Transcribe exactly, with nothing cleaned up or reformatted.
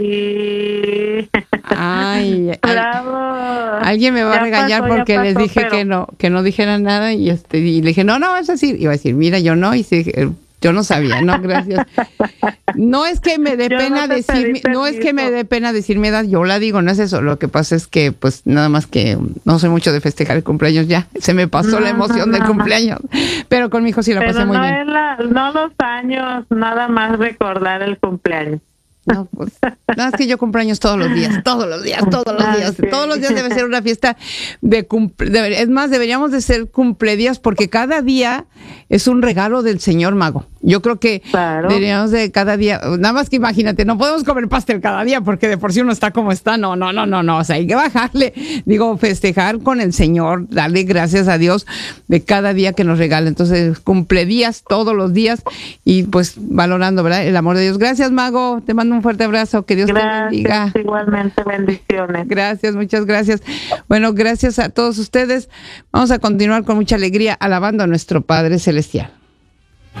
Sí. Ay, Bravo. Alguien me va Ya a regañar pasó, ya porque les pasó, dije pero- que no, que no dijeran nada y este y le dije, no, no, es así. Iba a decir, mira, yo no, y sí, eh, yo no sabía, no, gracias. No es que me dé Yo pena no te decir, pedí mi- no es que me permiso. dé pena decir mi edad, yo la digo, no es eso. Lo que pasa es que, pues, nada más que no soy mucho de festejar el cumpleaños ya. Se me pasó la No, emoción no, del no, no. cumpleaños. Pero con mi hijo sí la pasé Pero muy no bien. es la, no los años, nada más recordar el cumpleaños. No, pues, nada, es que yo cumpleaños todos los días, todos los días, todos los días. Ok. Todos los días debe ser una fiesta de cumple. de- Es más, deberíamos de ser cumpledías porque cada día es un regalo del Señor Mago. Yo creo que Claro. deberíamos de cada día, nada más que imagínate, no podemos comer pastel cada día porque de por sí uno está como está. No, no, no, no, no. O sea, hay que bajarle. Digo, festejar con el Señor, darle gracias a Dios de cada día que nos regala. Entonces, cumpledías todos los días y pues valorando, ¿verdad? El amor de Dios. Gracias, Mago. Te mando un fuerte abrazo. Que Dios te bendiga. Gracias, igualmente, bendiciones. Gracias, muchas gracias. Bueno, gracias a todos ustedes. Vamos a continuar con mucha alegría alabando a nuestro Padre Celestial.